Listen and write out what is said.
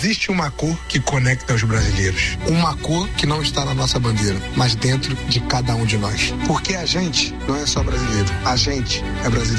Existe uma cor que conecta os brasileiros. Uma cor que não está na nossa bandeira, mas dentro de cada um de nós. Porque a gente não é só brasileiro. A gente é brasileiro.